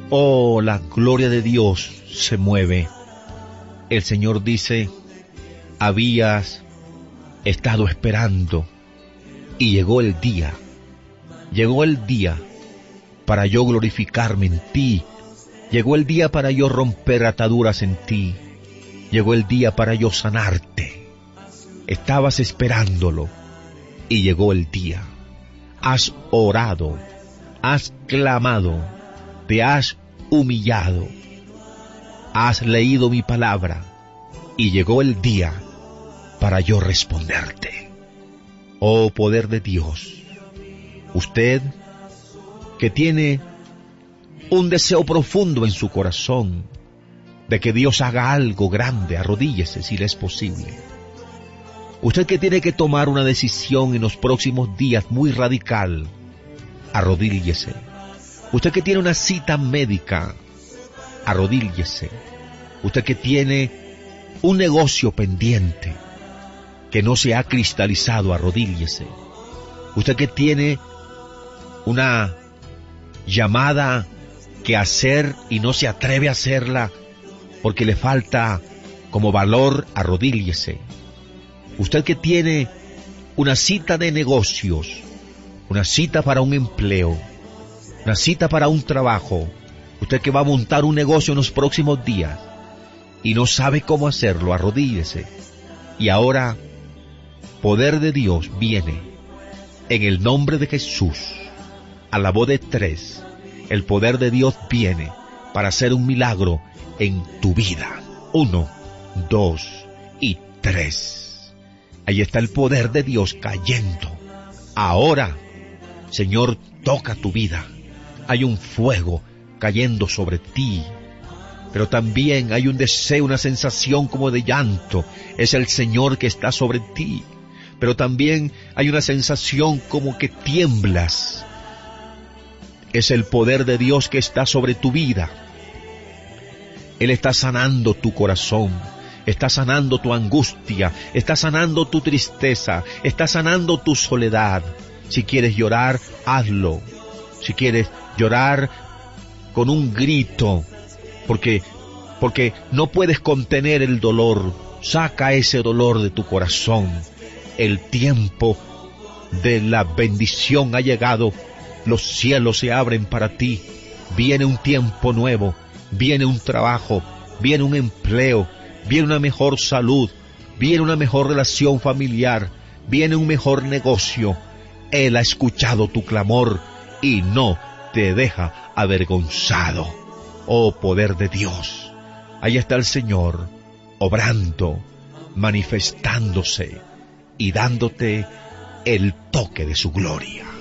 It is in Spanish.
Oh, la gloria de Dios se mueve. El Señor dice, habías estado esperando y llegó el día para yo glorificarme en ti, llegó el día para yo romper ataduras en ti, llegó el día para yo sanarte. Estabas esperándolo y llegó el día. Has orado, has clamado, te has humillado, has leído mi palabra y llegó el día para yo responderte. Oh poder de Dios, usted que tiene un deseo profundo en su corazón de que Dios haga algo grande, arrodíllese si le es posible. Usted que tiene que tomar una decisión en los próximos días muy radical, arrodíllese. Usted que tiene una cita médica, arrodíllese. Usted que tiene un negocio pendiente que no se ha cristalizado, arrodíllese. Usted que tiene una llamada que hacer y no se atreve a hacerla porque le falta como valor, arrodíllese. Usted que tiene una cita de negocios, una cita para un empleo, una cita para un trabajo, usted que va a montar un negocio en los próximos días y no sabe cómo hacerlo, arrodíllese. Y ahora, poder de Dios viene en el nombre de Jesús. A la voz de 3, el poder de Dios viene para hacer un milagro en tu vida. 1, 2 y 3. Ahí está el poder de Dios cayendo. Ahora, Señor, toca tu vida. Hay un fuego cayendo sobre ti, pero también hay un deseo, una sensación como de llanto. Es el Señor que está sobre ti, pero también hay una sensación como que tiemblas. Es el poder de Dios que está sobre tu vida. Él está sanando tu corazón, está sanando tu angustia, está sanando tu tristeza, está sanando tu soledad. Si quieres llorar, hazlo. Si quieres llorar con un grito, porque no puedes contener el dolor, saca ese dolor de tu corazón. El tiempo de la bendición ha llegado. Los cielos se abren para ti. Viene un tiempo nuevo, viene un trabajo, viene un empleo, viene una mejor salud, viene una mejor relación familiar, viene un mejor negocio. Él ha escuchado tu clamor y no te deja avergonzado. Oh poder de Dios, ahí está el Señor, obrando, manifestándose y dándote el toque de su gloria.